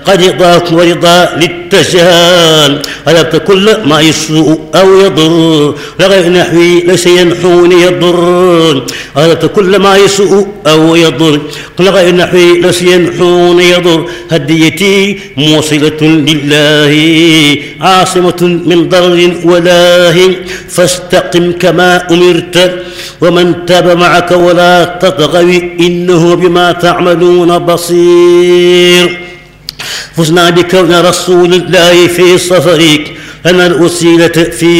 رضاك ورضا للتجهال غلبت كل ما يسوء أو يضر لغير نحوي ليس ينحوني يضر غلبت كل ما يسوء أو يضر لغير نحوي ليس ينحوني يضر هديتي موصلة لله عاصمة من ضرر ولاه فاستقم كما أمرت ومن تاب معك ولا تطغوا إنه بما تعملون بصير فزنا بكون رسول الله في صفرك لنا الوسيلة في